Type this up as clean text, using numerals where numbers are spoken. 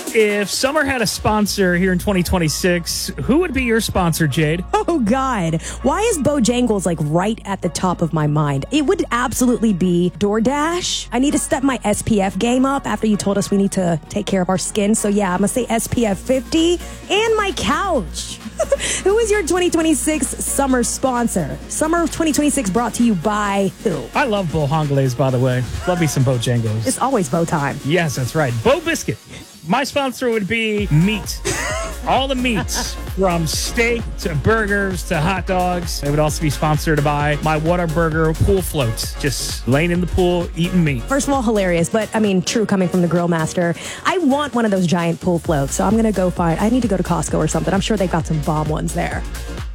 If Summer had a sponsor here in 2026, who would be your sponsor, Jade? Oh, God. Why is Bojangles like right at the top of my mind? It would absolutely be DoorDash. I need to step my SPF game up after you told us we need to take care of our skin. So, yeah, I'm going to say SPF 50 and my couch. Who is your 2026 summer sponsor? Summer of 2026 brought to you by who? I love Bojangles, by the way. Love me some Bojangles. It's always Bo time. Yes, that's right. Bo Biscuit. My sponsor would be meat. All the meats, from steak to burgers to hot dogs. It would also be sponsored by my Whataburger pool floats. Just laying in the pool, eating meat. First of all, hilarious, but I mean, true coming from the Grill Master. I want one of those giant pool floats, so I'm going to go I need to go to Costco or something. I'm sure they've got some bomb ones there.